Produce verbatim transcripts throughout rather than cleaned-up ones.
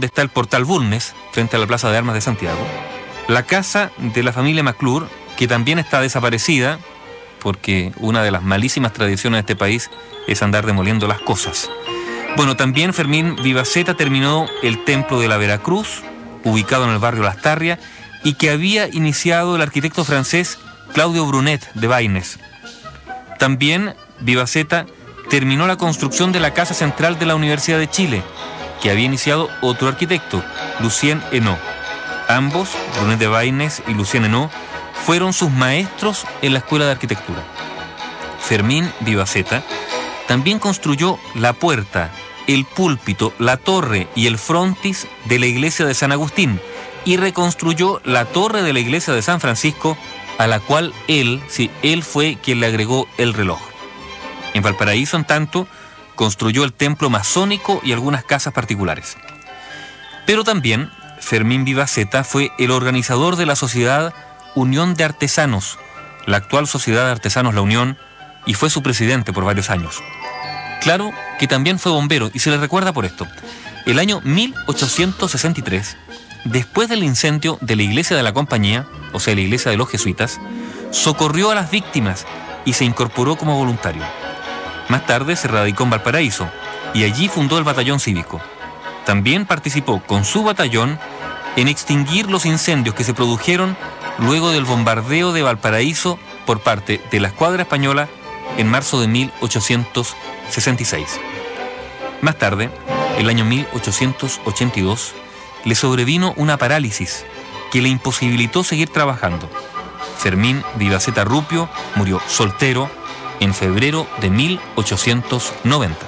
donde está el Portal Bulnes, frente a la Plaza de Armas de Santiago, la casa de la familia McClure, que también está desaparecida, porque una de las malísimas tradiciones de este país es andar demoliendo las cosas. Bueno, también Fermín Vivaceta terminó el Templo de la Veracruz, ubicado en el barrio Lastarria, y que había iniciado el arquitecto francés Claudio Brunet de Baines. También Vivaceta terminó la construcción de la Casa Central de la Universidad de Chile, que había iniciado otro arquitecto, Lucien Henot. Ambos, Brunet de Baines y Lucien Henot, fueron sus maestros en la Escuela de Arquitectura. Fermín Vivaceta también construyó la puerta, el púlpito, la torre y el frontis de la iglesia de San Agustín y reconstruyó la torre de la iglesia de San Francisco, a la cual él, sí, él fue quien le agregó el reloj. En Valparaíso, en tanto, construyó el templo masónico y algunas casas particulares. Pero también Fermín Vivaceta fue el organizador de la sociedad Unión de Artesanos, la actual Sociedad de Artesanos La Unión, y fue su presidente por varios años. Claro que también fue bombero, y se le recuerda por esto. El año mil ochocientos sesenta y tres, después del incendio de la iglesia de la Compañía, o sea, la iglesia de los jesuitas, socorrió a las víctimas y se incorporó como voluntario. Más tarde se radicó en Valparaíso y allí fundó el batallón cívico. También participó con su batallón en extinguir los incendios que se produjeron luego del bombardeo de Valparaíso por parte de la escuadra española en marzo de mil ochocientos sesenta y seis. Más tarde, el año mil ochocientos ochenta y dos, le sobrevino una parálisis que le imposibilitó seguir trabajando. Fermín Vivaceta Rupio murió soltero en febrero de mil ochocientos noventa.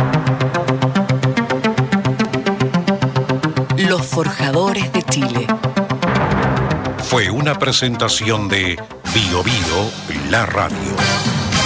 Los Forjadores de Chile. Fue una presentación de Bio Bio, la radio.